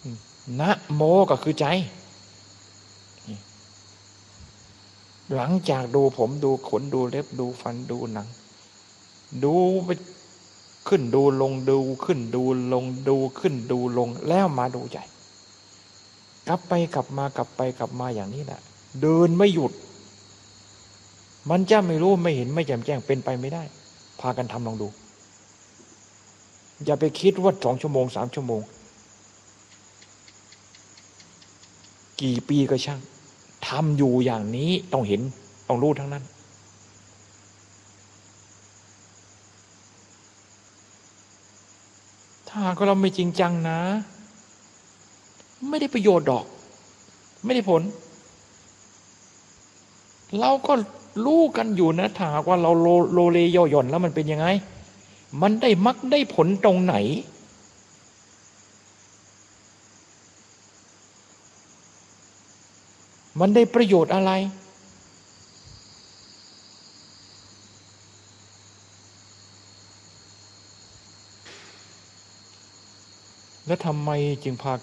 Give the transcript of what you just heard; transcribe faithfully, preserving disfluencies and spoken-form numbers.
นะโมก็คือใจหลังจากดูผมดูขนดูเล็บดูฟันดูหนังดูไปขึ้นดูลงดูขึ้นดูลงดูขึ้นดูลงแล้วมาดูใจกลับไปกลับมากลับไปกลับมาอย่างนี้แหละเดินไม่หยุดมันจะไม่รู้ไม่เห็นไม่แจ่มแจ้งเป็นไปไม่ได้พากันทำลองดูอย่าไปคิดว่าสองชั่วโมงสามชั่วโมงกี่ปีก็ช่างทำอยู่อย่างนี้ต้องเห็นต้องรู้ทั้งนั้นถ้าก็เราไม่จริงจังนะไม่ได้ประโยชน์ดอกไม่ได้ผลเราก็รู้กันอยู่นะถ้าหากว่าเราโลโลเลย่อหย่อนแล้วมันเป็นยังไงมันได้มักได้ผลตรงไหนมันได้ประโยชน์อะไรแล้วทำไมจึงพา